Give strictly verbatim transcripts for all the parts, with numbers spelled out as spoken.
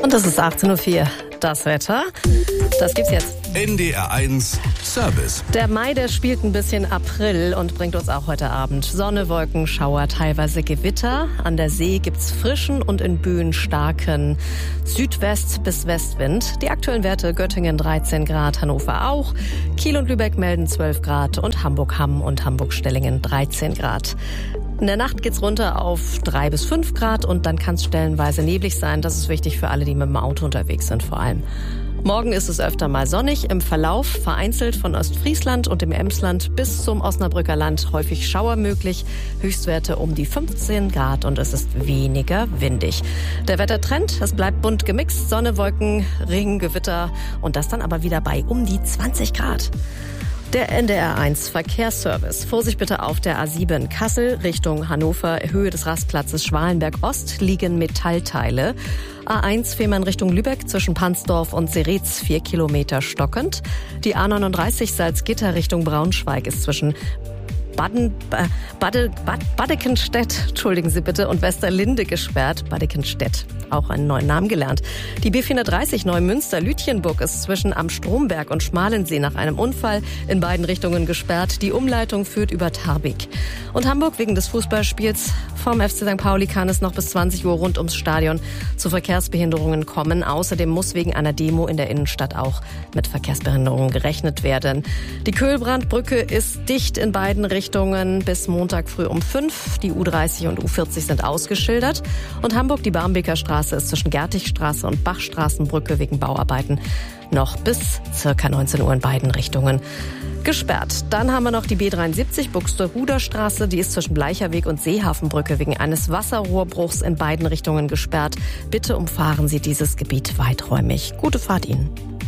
Und es ist achtzehn Uhr vier. Das Wetter, das gibt's jetzt. N D R eins Service. Der Mai, der spielt ein bisschen April und bringt uns auch heute Abend Sonne, Wolken, Schauer, teilweise Gewitter. An der See gibt's frischen und in Böen starken Südwest- bis Westwind. Die aktuellen Werte: Göttingen dreizehn Grad, Hannover auch. Kiel und Lübeck melden zwölf Grad und Hamburg-Hamm und Hamburg-Stellingen dreizehn Grad. In der Nacht geht's runter auf drei bis fünf Grad und dann kann es stellenweise neblig sein. Das ist wichtig für alle, die mit dem Auto unterwegs sind vor allem. Morgen ist es öfter mal sonnig, im Verlauf vereinzelt von Ostfriesland und dem Emsland bis zum Osnabrücker Land häufig Schauer möglich. Höchstwerte um die fünfzehn Grad und es ist weniger windig. Der Wettertrend, es bleibt bunt gemixt, Sonne, Wolken, Regen, Gewitter und das dann aber wieder bei um die zwanzig Grad. Der N D R eins Verkehrsservice. Vorsicht bitte auf der A sieben Kassel Richtung Hannover. Höhe des Rastplatzes Schwalenberg Ost liegen Metallteile. A eins Fehmarn Richtung Lübeck zwischen Pansdorf und Seretz vier Kilometer stockend. Die A neununddreißig Salzgitter Richtung Braunschweig ist zwischen Baden, Bade, Bad, Badekenstedt, entschuldigen Sie bitte, und Westerlinde gesperrt. Badekenstedt, auch einen neuen Namen gelernt. Die B vierhundertdreißig Neumünster-Lütjenburg ist zwischen Am Stromberg und Schmalensee nach einem Unfall in beiden Richtungen gesperrt. Die Umleitung führt über Tarbig. Und Hamburg wegen des Fußballspiels vom F C Sankt Pauli kann es noch bis zwanzig Uhr rund ums Stadion zu Verkehrsbehinderungen kommen. Außerdem muss wegen einer Demo in der Innenstadt auch mit Verkehrsbehinderungen gerechnet werden. Die Köhlbrandbrücke ist dicht in beiden Richtungen. Richtungen bis Montag früh um fünf. Die U dreißig und U vierzig sind ausgeschildert. Und Hamburg, die Barmbeker Straße ist zwischen Gertigstraße und Bachstraßenbrücke wegen Bauarbeiten noch bis circa neunzehn Uhr in beiden Richtungen gesperrt. Dann haben wir noch die B dreiundsiebzig Buxtehuder Straße. Die ist zwischen Bleicherweg und Seehafenbrücke wegen eines Wasserrohrbruchs in beiden Richtungen gesperrt. Bitte umfahren Sie dieses Gebiet weiträumig. Gute Fahrt Ihnen.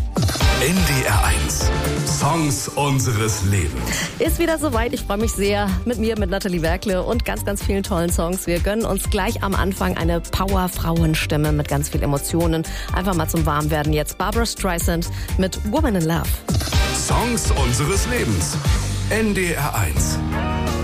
N D R eins Songs unseres Lebens. Ist wieder soweit. Ich freue mich sehr mit mir, mit Nathalie Werkle und ganz, ganz vielen tollen Songs. Wir gönnen uns gleich am Anfang eine Power-Frauenstimme mit ganz viel Emotionen. Einfach mal zum Warmwerden jetzt Barbra Streisand mit Woman in Love. Songs unseres Lebens. N D R eins.